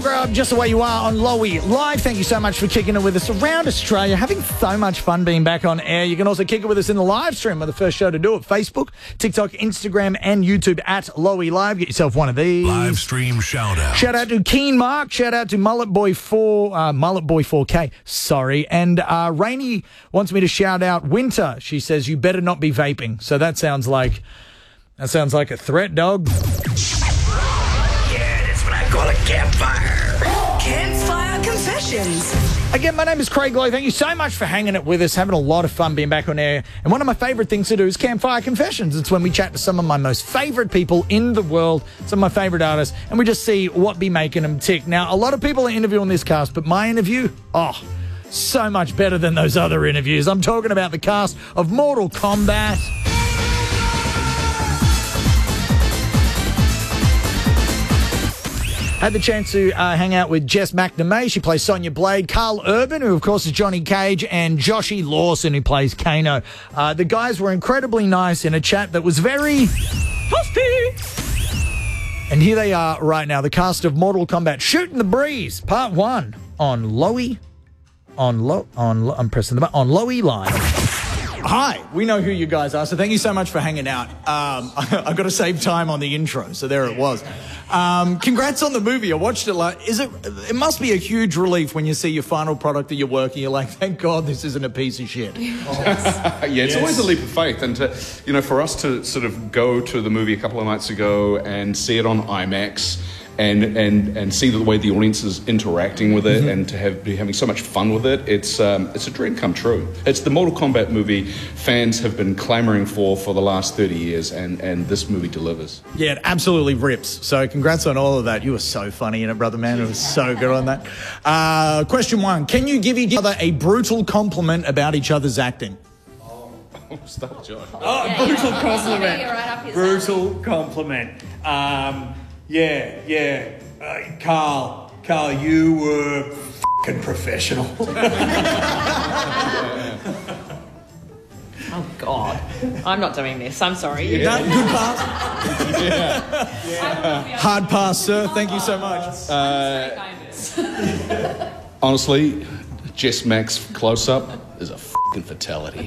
Just the way you are on Lowy Live. Thank you so much for kicking it with us around Australia. Having so much fun being back on air. You can also kick it with us in the live stream. We're the first show to do it. Facebook, TikTok, Instagram, and YouTube at Lowy Live. Get yourself one of these. Live stream shout out. Shout out to Keen Mark. Shout out to Mullet Boy 4K. Sorry. And Rainey wants me to shout out Winter. She says, you better not be vaping. So that sounds like a threat, dog. Yeah, that's what I call a campfire. Campfire Confessions. Again, my name is Craig Lowe. Thank you so much for hanging it with us, having a lot of fun being back on air. And one of my favourite things to do is Campfire Confessions. It's when we chat to some of my most favourite people in the world, some of my favourite artists, and we just see what be making them tick. Now, a lot of people are interviewing this cast, but my interview, so much better than those other interviews. I'm talking about the cast of Mortal Kombat. Had the chance to hang out with Jess McNamee. She plays Sonya Blade. Carl Urban, who, of course, is Johnny Cage. And Joshy Lawson, who plays Kano. The guys were incredibly nice in a chat that was very hosty. And here they are right now, the cast of Mortal Kombat Shooting the Breeze, Part 1 on Lowy. I'm pressing the button. On Lowy Live. Hi, we know who you guys are, so thank you so much for hanging out. I've got to save time on the intro, so there it was. Congrats on the movie. I watched it. It must be a huge relief when you see your final product of your work and you're like, thank God this isn't a piece of shit. It's always a leap of faith. And for us to sort of go to the movie a couple of nights ago and see it on IMAX and see the way the audience is interacting with it and to be having so much fun with it, it's a dream come true. It's the Mortal Kombat movie fans have been clamoring for the last 30 years, and this movie delivers. Yeah, it absolutely rips. So congrats on all of that. You were so funny in it, brother man. It was so good on that. Question 1. Can you give each other a brutal compliment about each other's acting? Stop, John. Brutal compliment. Right Brutal compliment. Carl, you were f***ing professional. Oh, God. I'm not doing this. I'm sorry. Good pass. Hard pass, sir. Thank you so much. Honestly, Jess Mac's close-up is a f***ing fatality.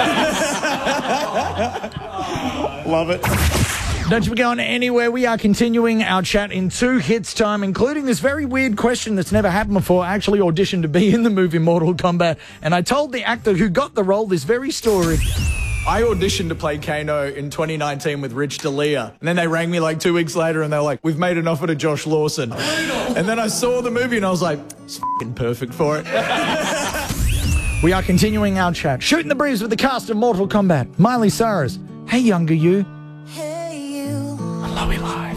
Love it. Don't you be going anywhere. We are continuing our chat in 2 hits time, including this very weird question that's never happened before. I actually auditioned to be in the movie Mortal Kombat, and I told the actor who got the role this very story. I auditioned to play Kano in 2019 with Rich D'Elia, and then they rang me like 2 weeks later, and they were like, we've made an offer to Josh Lawson. And then I saw the movie, and I was like, it's f***ing perfect for it. We are continuing our chat. Shooting the Breeze with the cast of Mortal Kombat. Miley Cyrus. Hey, younger you. Hey, you. Lowy Live.